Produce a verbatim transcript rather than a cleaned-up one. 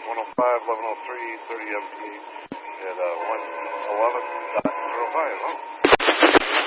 one oh five, eleven oh three, thirty M P at uh, one eleven point oh five, huh?